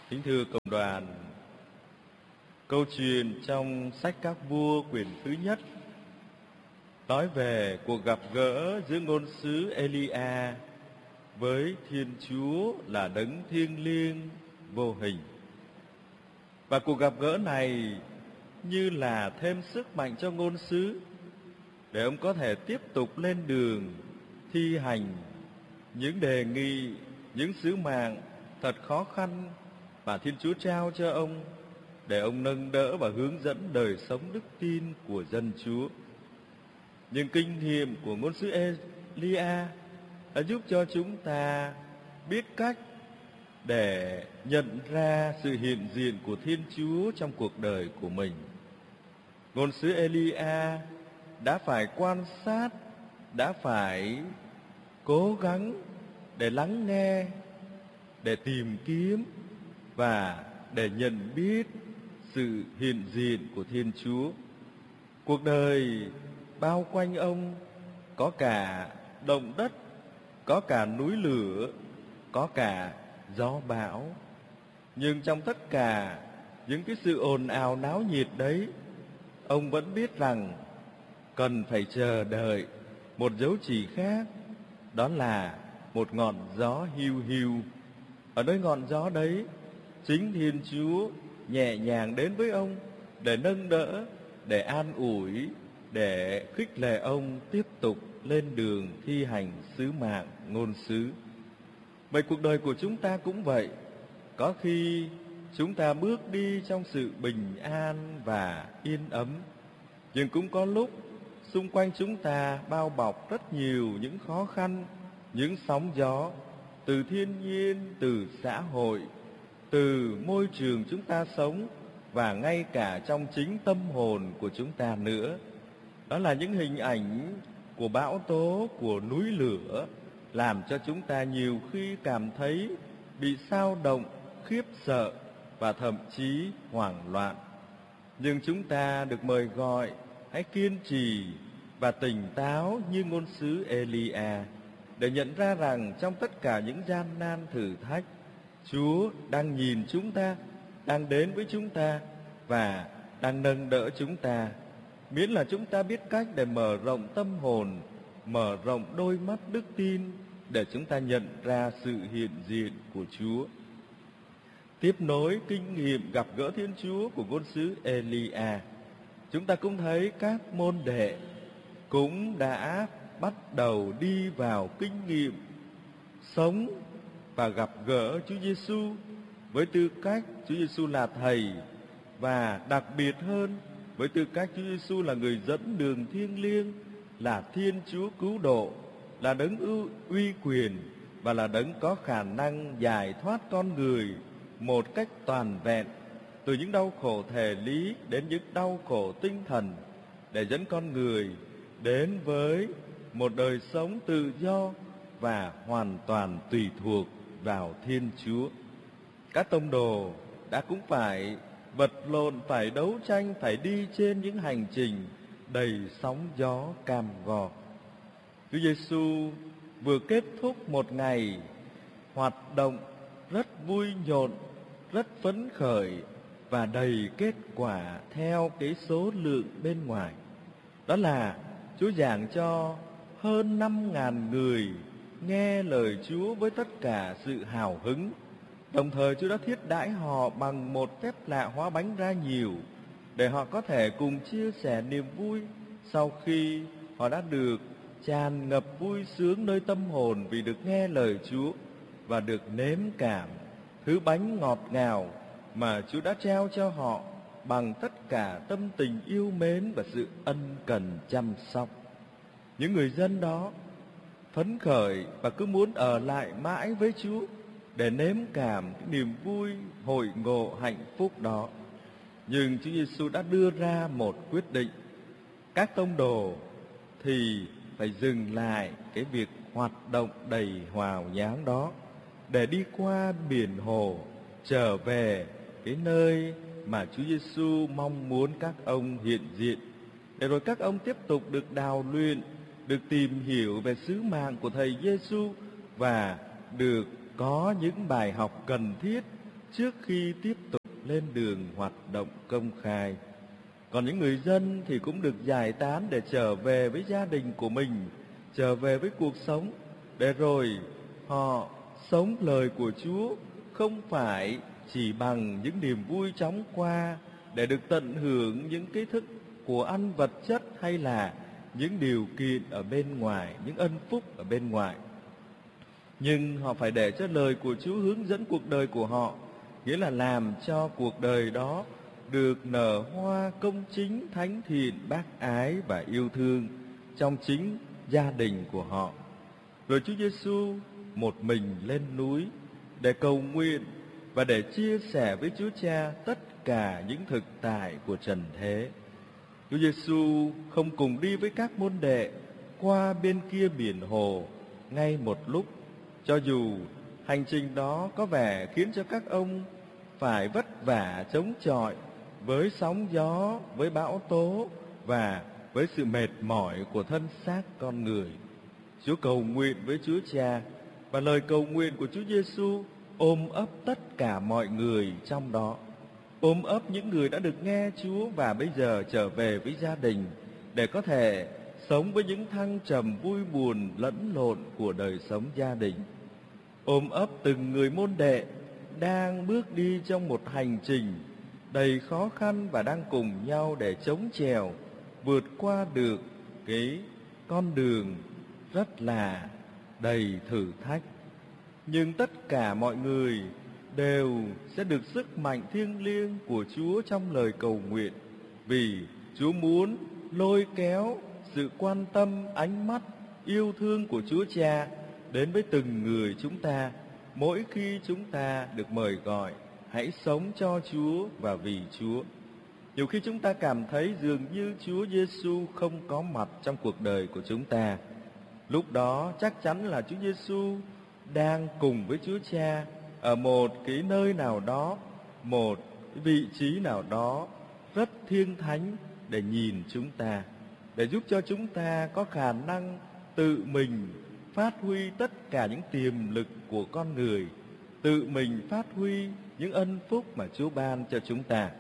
Kính thưa cộng đoàn, câu chuyện trong sách Các Vua quyển thứ nhất nói về cuộc gặp gỡ giữa ngôn sứ Elia với Thiên Chúa là đấng thiêng liêng vô hình. Và cuộc gặp gỡ này như là thêm sức mạnh cho ngôn sứ để ông có thể tiếp tục lên đường thi hành những đề nghị, những sứ mạng thật khó khăn mà Thiên Chúa trao cho ông, để ông nâng đỡ và hướng dẫn đời sống đức tin của dân Chúa. Nhưng kinh nghiệm của ngôn sứ Elia đã giúp cho chúng ta biết cách để nhận ra sự hiện diện của Thiên Chúa trong cuộc đời của mình. Ngôn sứ Elia đã phải quan sát, đã phải cố gắng để lắng nghe, để tìm kiếm và để nhận biết sự hiện diện của Thiên Chúa. Cuộc đời bao quanh ông có cả động đất, có cả núi lửa, có cả gió bão. Nhưng trong tất cả những cái sự ồn ào náo nhiệt đấy, ông vẫn biết rằng cần phải chờ đợi một dấu chỉ khác, đó là một ngọn gió hiu hiu. Ở nơi ngọn gió đấy, chính Thiên Chúa nhẹ nhàng đến với ông để nâng đỡ, để an ủi, để khích lệ ông tiếp tục lên đường thi hành sứ mạng ngôn sứ. Vậy cuộc đời của chúng ta cũng vậy. Có khi chúng ta bước đi trong sự bình an và yên ấm, nhưng cũng có lúc xung quanh chúng ta bao bọc rất nhiều những khó khăn, những sóng gió từ thiên nhiên, từ xã hội, từ môi trường chúng ta sống, và ngay cả trong chính tâm hồn của chúng ta nữa. Đó là những hình ảnh của bão tố, của núi lửa, làm cho chúng ta nhiều khi cảm thấy bị xao động, khiếp sợ và thậm chí hoảng loạn. Nhưng chúng ta được mời gọi hãy kiên trì và tỉnh táo như ngôn sứ Elia, để nhận ra rằng trong tất cả những gian nan thử thách, Chúa đang nhìn chúng ta, đang đến với chúng ta và đang nâng đỡ chúng ta, miễn là chúng ta biết cách để mở rộng tâm hồn, mở rộng đôi mắt đức tin, để chúng ta nhận ra sự hiện diện của Chúa. Tiếp nối kinh nghiệm gặp gỡ Thiên Chúa của ngôn sứ Elia, chúng ta cũng thấy các môn đệ cũng đã bắt đầu đi vào kinh nghiệm sống và gặp gỡ Chúa Giêsu với tư cách Chúa Giêsu là Thầy, và đặc biệt hơn với tư cách Chúa Giêsu là người dẫn đường thiêng liêng, là Thiên Chúa cứu độ, là đấng uy quyền và là đấng có khả năng giải thoát con người một cách toàn vẹn từ những đau khổ thể lý đến những đau khổ tinh thần, để dẫn con người đến với một đời sống tự do và hoàn toàn tùy thuộc vào Thiên Chúa. Các tông đồ đã cũng phải vật lộn, phải đấu tranh, phải đi trên những hành trình đầy sóng gió cam go. Chúa Giêsu vừa kết thúc một ngày hoạt động rất vui nhộn, rất phấn khởi và đầy kết quả theo cái số lượng bên ngoài. Đó là Chúa giảng cho hơn 5.000 người nghe lời Chúa với tất cả sự hào hứng. Đồng thời Chúa đã thiết đãi họ bằng một phép lạ hóa bánh ra nhiều, để họ có thể cùng chia sẻ niềm vui sau khi họ đã được tràn ngập vui sướng nơi tâm hồn vì được nghe lời Chúa và được nếm cảm thứ bánh ngọt ngào mà Chúa đã trao cho họ bằng tất cả tâm tình yêu mến và sự ân cần chăm sóc. Những người dân đó phấn khởi và cứ muốn ở lại mãi với Chúa để nếm cảm cái niềm vui hội ngộ hạnh phúc đó. Nhưng Chúa Giêsu đã đưa ra một quyết định. Các tông đồ thì phải dừng lại cái việc hoạt động đầy hào nhoáng đó, để đi qua biển hồ trở về cái nơi mà Chúa Giêsu mong muốn các ông hiện diện, để rồi các ông tiếp tục được đào luyện, được tìm hiểu về sứ mạng của Thầy Giêsu và được có những bài học cần thiết trước khi tiếp tục lên đường hoạt động công khai. Còn những người dân thì cũng được giải tán để trở về với gia đình của mình, trở về với cuộc sống, để rồi họ sống lời của Chúa không phải chỉ bằng những niềm vui chóng qua để được tận hưởng những cái thức của ăn vật chất hay là những điều kiện ở bên ngoài, những ân phúc ở bên ngoài. Nhưng họ phải để cho lời của Chúa hướng dẫn cuộc đời của họ, nghĩa là làm cho cuộc đời đó được nở hoa công chính, thánh thiện, bác ái và yêu thương trong chính gia đình của họ. Rồi Chúa Giêsu một mình lên núi để cầu nguyện và để chia sẻ với Chúa Cha tất cả những thực tại của trần thế. Chúa Giêsu không cùng đi với các môn đệ qua bên kia biển hồ ngay một lúc, cho dù hành trình đó có vẻ khiến cho các ông phải vất vả chống chọi với sóng gió, với bão tố và với sự mệt mỏi của thân xác con người. Chúa cầu nguyện với Chúa Cha, và lời cầu nguyện của Chúa Giêsu ôm ấp tất cả mọi người trong đó, ôm ấp những người đã được nghe Chúa và bây giờ trở về với gia đình để có thể sống với những thăng trầm vui buồn lẫn lộn của đời sống gia đình. Ôm ấp từng người môn đệ đang bước đi trong một hành trình đầy khó khăn và đang cùng nhau để chống chèo vượt qua được cái con đường rất là đầy thử thách. Nhưng tất cả mọi người đều sẽ được sức mạnh thiêng liêng của Chúa trong lời cầu nguyện, vì Chúa muốn lôi kéo sự quan tâm, ánh mắt, yêu thương của Chúa Cha đến với từng người chúng ta mỗi khi chúng ta được mời gọi hãy sống cho Chúa và vì Chúa. Nhiều khi chúng ta cảm thấy dường như Chúa Giêsu không có mặt trong cuộc đời của chúng ta. Lúc đó chắc chắn là Chúa Giêsu đang cùng với Chúa Cha ở một cái nơi nào đó, một cái vị trí nào đó rất thiêng thánh để nhìn chúng ta, để giúp cho chúng ta có khả năng tự mình phát huy tất cả những tiềm lực của con người, tự mình phát huy những ân phúc mà Chúa ban cho chúng ta.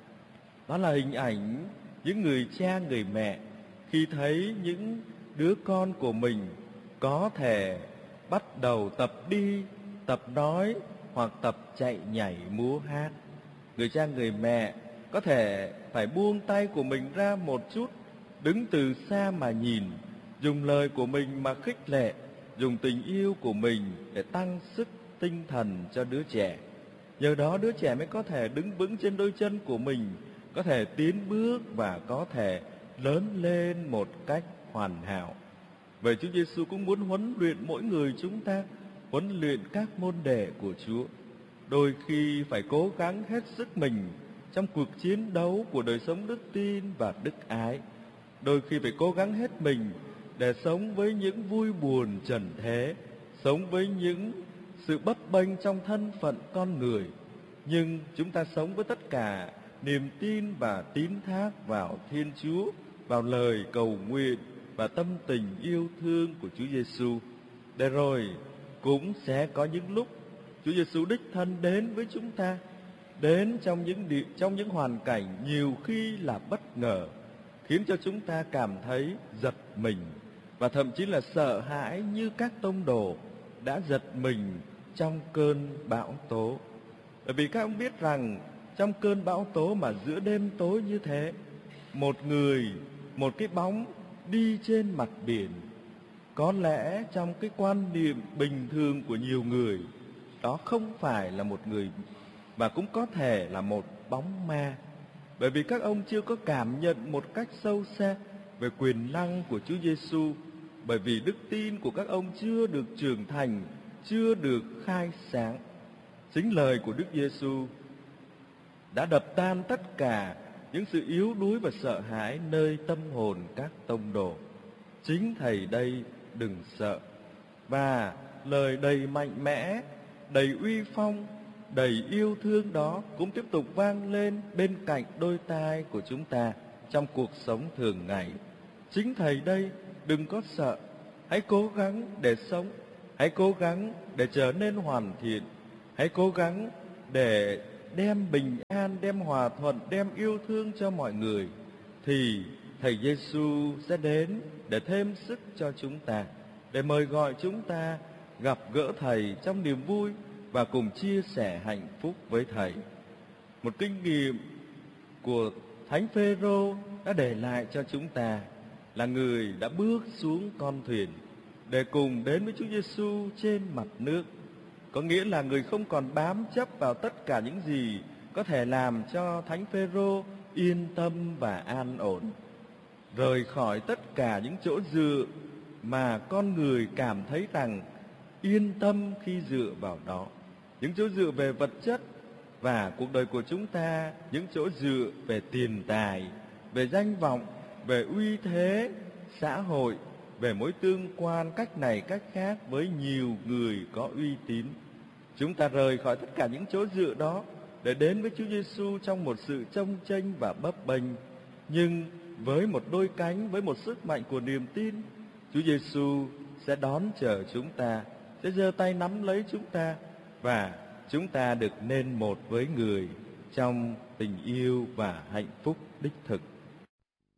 Đó là hình ảnh những người cha, người mẹ khi thấy những đứa con của mình có thể bắt đầu tập đi, tập nói hoặc tập chạy nhảy múa hát. Người cha, người mẹ có thể phải buông tay của mình ra một chút, đứng từ xa mà nhìn, dùng lời của mình mà khích lệ, dùng tình yêu của mình để tăng sức tinh thần cho đứa trẻ. Nhờ đó đứa trẻ mới có thể đứng vững trên đôi chân của mình, có thể tiến bước và có thể lớn lên một cách hoàn hảo. Vậy Chúa Giêsu cũng muốn huấn luyện mỗi người chúng ta, huấn luyện các môn đệ của Chúa. Đôi khi phải cố gắng hết sức mình trong cuộc chiến đấu của đời sống đức tin và đức ái. Đôi khi phải cố gắng hết mình để sống với những vui buồn trần thế, sống với những sự bấp bênh trong thân phận con người. Nhưng chúng ta sống với tất cả niềm tin và tín thác vào Thiên Chúa, vào lời cầu nguyện và tâm tình yêu thương của Chúa Giêsu. Để rồi cũng sẽ có những lúc Chúa Giêsu đích thân đến với chúng ta, đến trong những hoàn cảnh nhiều khi là bất ngờ, khiến cho chúng ta cảm thấy giật mình và thậm chí là sợ hãi, như các tông đồ đã giật mình trong cơn bão tố. Bởi vì các ông biết rằng trong cơn bão tố mà giữa đêm tối như thế, một cái bóng đi trên mặt biển, có lẽ trong cái quan niệm bình thường của nhiều người, đó không phải là một người mà cũng có thể là một bóng ma. Bởi vì các ông chưa có cảm nhận một cách sâu xa về quyền năng của Chúa Giêsu, bởi vì đức tin của các ông chưa được trưởng thành, chưa được khai sáng. Chính lời của Đức Giêsu đã đập tan tất cả những sự yếu đuối và sợ hãi nơi tâm hồn các tông đồ. Chính Thầy đây, đừng sợ. Và lời đầy mạnh mẽ, đầy uy phong, đầy yêu thương đó cũng tiếp tục vang lên bên cạnh đôi tai của chúng ta trong cuộc sống thường ngày. Chính Thầy đây, đừng có sợ. Hãy cố gắng để sống, hãy cố gắng để trở nên hoàn thiện, hãy cố gắng để đem bình an, đem hòa thuận, đem yêu thương cho mọi người, thì Thầy Giêsu sẽ đến để thêm sức cho chúng ta, để mời gọi chúng ta gặp gỡ Thầy trong niềm vui và cùng chia sẻ hạnh phúc với Thầy. Một kinh nghiệm của Thánh Phêrô đã để lại cho chúng ta là người đã bước xuống con thuyền để cùng đến với Chúa Giêsu trên mặt nước. Có nghĩa là người không còn bám chấp vào tất cả những gì có thể làm cho Thánh Phêrô yên tâm và an ổn, rời khỏi tất cả những chỗ dựa mà con người cảm thấy rằng yên tâm khi dựa vào đó. Những chỗ dựa về vật chất và cuộc đời của chúng ta, những chỗ dựa về tiền tài, về danh vọng, về uy thế xã hội, về mối tương quan cách này cách khác với nhiều người có uy tín. Chúng ta rời khỏi tất cả những chỗ dựa đó để đến với Chúa Giêsu trong một sự chông chênh và bấp bênh, nhưng với một đôi cánh, với một sức mạnh của niềm tin. Chúa Giêsu sẽ đón chờ chúng ta, sẽ giơ tay nắm lấy chúng ta, và chúng ta được nên một với người trong tình yêu và hạnh phúc đích thực.